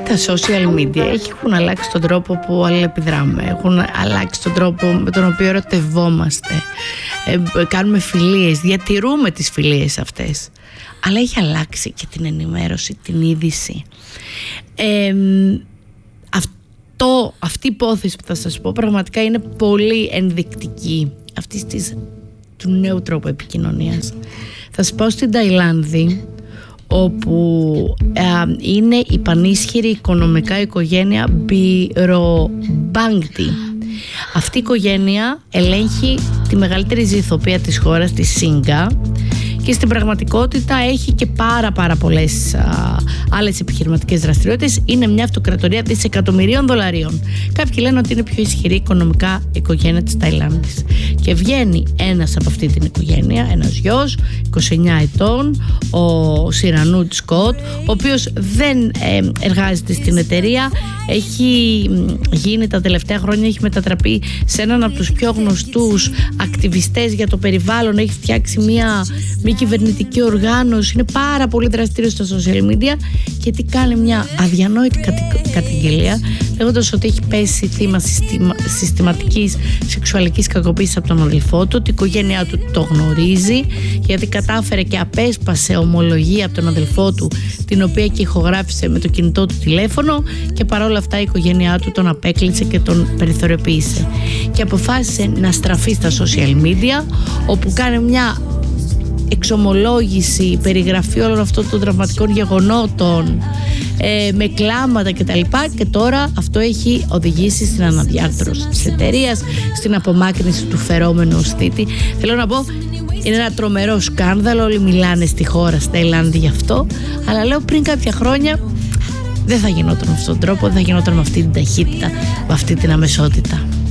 Τα social media έχουν αλλάξει τον τρόπο που αλληλεπιδράμε, έχουν αλλάξει τον τρόπο με τον οποίο ερωτευόμαστε, κάνουμε φιλίες, διατηρούμε τις φιλίες αυτές, αλλά έχει αλλάξει και την ενημέρωση, την είδηση. Αυτή η υπόθεση που θα σας πω πραγματικά είναι πολύ ενδεικτική του νέου τρόπου επικοινωνίας. Θα σας πάω στην Ταϊλάνδη, όπου είναι η πανίσχυρη οικονομικά οικογένεια Μπιρομπάνγκτι. Αυτή η οικογένεια ελέγχει τη μεγαλύτερη ζυθοπία της χώρας, τη Σίγκα, και στην πραγματικότητα έχει και πάρα πολλές άλλες επιχειρηματικές δραστηριότητες. Είναι μια αυτοκρατορία δισεκατομμυρίων δολαρίων. Κάποιοι λένε ότι είναι πιο ισχυρή οικονομικά οικογένεια της Ταϊλάνδης. Και βγαίνει ένας από αυτή την οικογένεια, ένας γιος 29 ετών, ο Σιρανούτ Σκοτ, ο οποίος δεν εργάζεται στην εταιρεία, έχει γίνει τα τελευταία χρόνια, έχει μετατραπεί σε έναν από τους πιο γνωστούς ακτιβιστές για το περιβάλλον, έχει φτιάξει μια μη κυβερνητική οργάνωση, είναι πάρα πολύ δραστήριος στα social media, και τι κάνει? Μια αδιανόητη καταγγελία, λέγοντας ότι έχει πέσει θύμα συστηματικής σεξουαλικής κακοποίησης από τον αδελφό του, ότι η οικογένειά του το γνωρίζει, γιατί κατάφερε και απέσπασε ομολογία από τον αδελφό του, την οποία και ηχογράφησε με το κινητό του τηλέφωνο, και παρόλα αυτά η οικογένειά του τον απέκλεισε και τον περιθωριοποίησε, και αποφάσισε να στραφεί στα social media, όπου κάνει μια εξομολόγηση, περιγραφή όλων αυτών των τραυματικών γεγονότων, με κλάματα κτλ. Και τώρα αυτό έχει οδηγήσει στην αναδιάρθρωση της εταιρείας, στην απομάκρυνση του φερόμενου ως θήτη. Θέλω να πω, είναι ένα τρομερό σκάνδαλο, όλοι μιλάνε στη χώρα, στη Ταϊλάνδη γι' αυτό, αλλά λέω πριν κάποια χρόνια δεν θα γινόταν με αυτόν τον τρόπο, δεν θα γινόταν με αυτή την ταχύτητα, με αυτή την αμεσότητα.